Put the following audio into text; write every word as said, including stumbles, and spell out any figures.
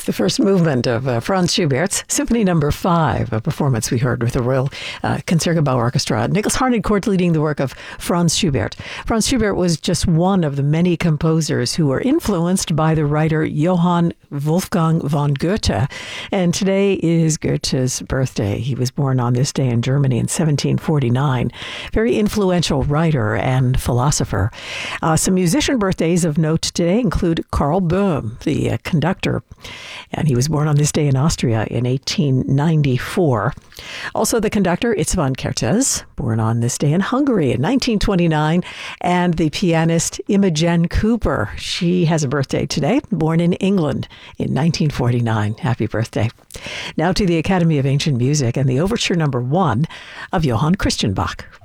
It's the first movement of uh, Franz Schubert's Symphony Number Five, a performance we heard with the Royal uh, Concertgebouw Orchestra. Nicholas Harnoncourt leading the work of Franz Schubert. Franz Schubert was just one of the many composers who were influenced by the writer Johann Wolfgang von Goethe. And today is Goethe's birthday. He was born on this day in Germany in seventeen forty-nine. Very influential writer and philosopher. Uh, some musician birthdays of note today include Karl Böhm, the uh, conductor, and he was born on this day in Austria in eighteen ninety-four. Also the conductor István Kertész, born on this day in Hungary in nineteen twenty-nine, and the pianist Imogen Cooper. She has a birthday today, born in England in nineteen forty-nine. Happy birthday. Now to the Academy of Ancient Music and the Overture Number One of Johann Christian Bach.